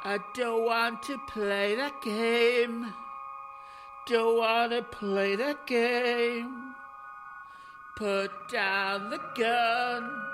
I don't want to play that game. Don't want to play that game. Put down the gun.